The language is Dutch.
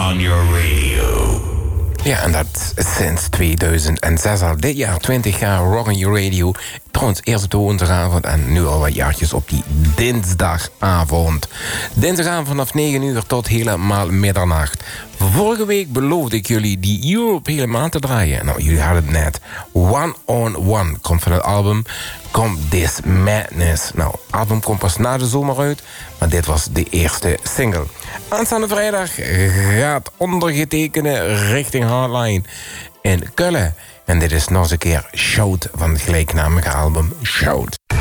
on your radio. Ja, en dat sinds 2006 al. Dit jaar 20 jaar Rock on Your Radio. Trouwens, eerst op de woensdagavond en nu al wat jaartjes op die dinsdagavond. Dinsdagavond vanaf 9 uur tot helemaal middernacht. Vorige week beloofde ik jullie die Europe helemaal te draaien. Nou, jullie hadden het net. One on One komt van het album Come This Madness. Nou, het album komt pas na de zomer uit, maar dit was de eerste single. Aanstaande vrijdag gaat ondergetekende richting Hardline in Kullen. En dit is nog eens een keer Shout van het gelijknamige album Shout.